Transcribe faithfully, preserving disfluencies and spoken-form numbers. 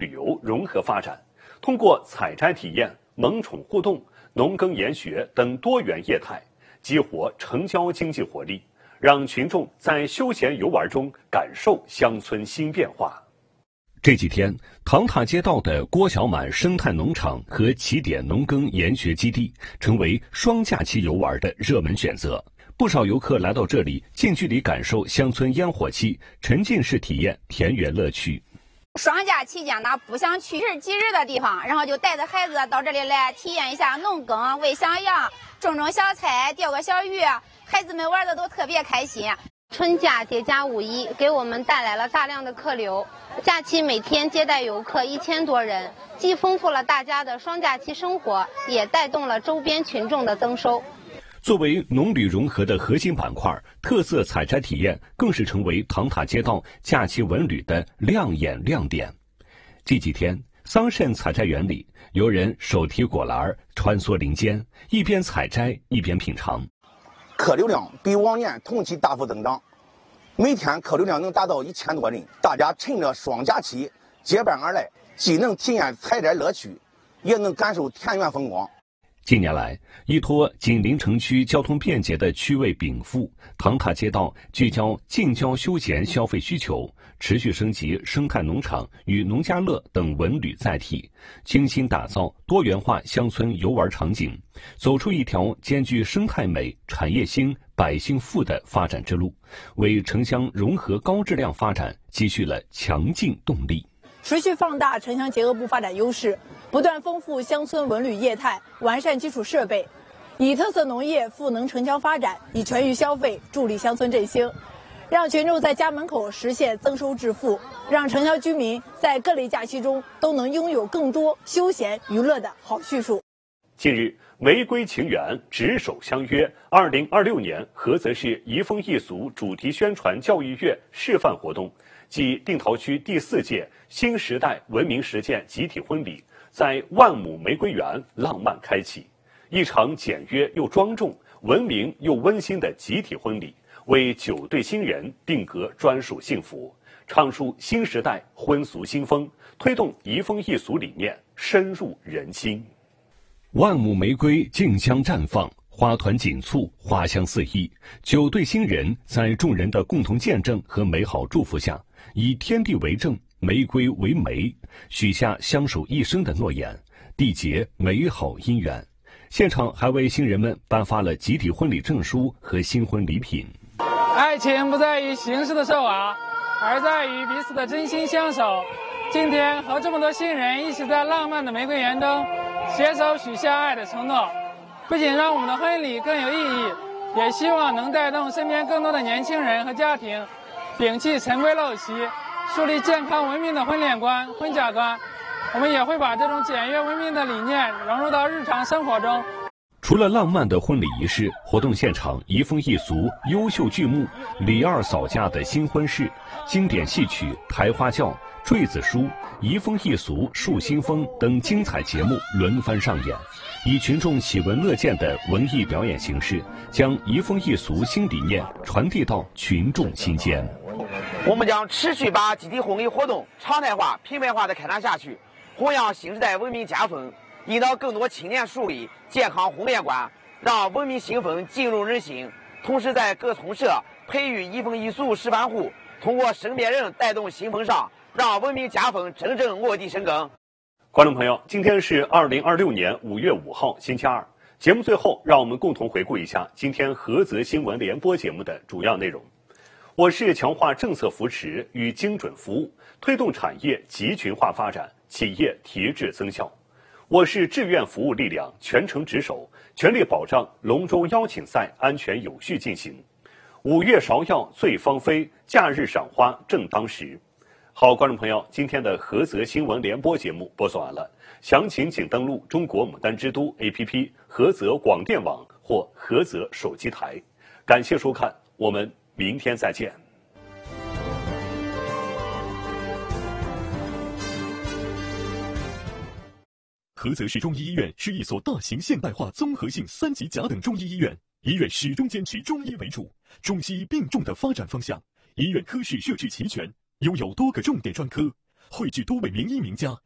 旅游融合发展，通过采摘体验、萌宠互动、农耕研学等多元业态，激活城郊经济活力，让群众在休闲游玩中感受乡村新变化。这几天，唐塔街道的郭小满生态农场和起点农耕研学基地成为双假期游玩的热门选择。不少游客来到这里，近距离感受乡村烟火气，沉浸式体验田园乐趣。 双假期间呢，不想去日即日的地方，然后就带着孩子到这里来体验一下农耕，喂小羊，种种小菜，钓个小鱼，孩子们玩的都特别开心。 春假叠加五一，给我们带来了大量的客流。假期每天接待游客一千多人，既丰富了大家的双假期生活，也带动了周边群众的增收。 作为农旅融合的核心板块，特色采摘体验更是成为唐塔街道假期文旅的亮眼亮点。这几天，桑葚采摘园里，有人手提果篮穿梭林间，一边采摘一边品尝。 客流量比往年同期大幅增长，每天客流量能达到一千多人。大家趁着双假期结伴而来，既能体验采摘乐趣，也能感受田园风光。 近年来，依托紧邻城区、交通便捷的区位禀赋，唐塔街道聚焦近郊休闲消费需求，持续升级生态农场与农家乐等文旅载体，精心打造多元化乡村游玩场景，走出一条兼具生态美、产业兴、百姓富的发展之路，为城乡融合高质量发展积蓄了强劲动力。 持续放大城乡结合部发展优势，不断丰富乡村文旅业态，完善基础设备，以特色农业赋能城乡发展，以全域消费助力乡村振兴，让群众在家门口实现增收致富，让城乡居民在各类假期中都能拥有更多休闲娱乐的好去处。 近日，玫瑰情缘，执手相约二零二六年菏泽市移风易俗主题宣传教育月示范活动暨定陶区第四届新时代文明实践集体婚礼在万亩玫瑰园浪漫开启，一场简约又庄重、文明又温馨的集体婚礼，为九对新人定格专属幸福，唱出新时代婚俗新风，推动移风易俗理念深入人心。万亩玫瑰竞相绽放，花团锦簇，花香四溢。九对新人在众人的共同见证和美好祝福下，以天地为证，玫瑰为媒，许下相守一生的诺言，缔结美好姻缘。现场还为新人们颁发了集体婚礼证书和新婚礼品。 爱情不在于形式的寿娃，而在于彼此的真心相守。今天和这么多新人一起在浪漫的玫瑰园中携手许下爱的承诺，不仅让我们的婚礼更有意义，也希望能带动身边更多的年轻人和家庭摒弃陈规陋习，树立健康文明的婚恋观、婚嫁观。我们也会把这种简约文明的理念融入到日常生活中。 除了浪漫的婚礼仪式，活动现场移风易俗、优秀剧目、李二嫂家的新婚事、经典戏曲、抬花轿、坠子书、移风易俗、树新风等精彩节目轮番上演，以群众喜闻乐见的文艺表演形式，将移风易俗新理念传递到群众心间。 我们将持续把集体婚礼活动常态化、品牌化的开展下去，弘扬新时代文明家风，引导更多青年树立健康婚恋观，让文明新风进入人心。同时，在各村社培育移风易俗示范户，通过身边人带动新风尚，让文明家风真正落地生根。 观众朋友，今天是二零二六年五月五号，星期二。节目最后，让我们共同回顾一下今天菏泽新闻联播节目的主要内容。我市强化政策扶持与精准服务，推动产业集群化发展，企业提质增效。我市志愿服务力量全程值守，全力保障龙舟邀请赛安全有序进行。五月芍药最芳菲，假日赏花正当时。好，观众朋友，今天的菏泽新闻联播节目播送完了，详情请登录中国牡丹之都 A P P、菏泽广电网或菏泽手机台。感谢收看，我们明天再见。 菏泽市中医医院是一所大型现代化综合性三级甲等中医医院，医院始终坚持中医为主、中西医并重的发展方向。医院科室设置齐全，拥有多个重点专科， 汇聚多位名医名家，